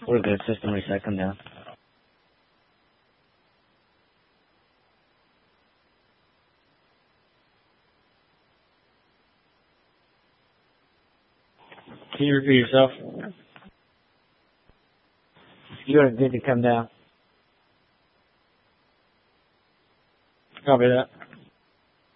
We're good. System reset. Come down. Can you repeat yourself? You are good to come down. Copy that.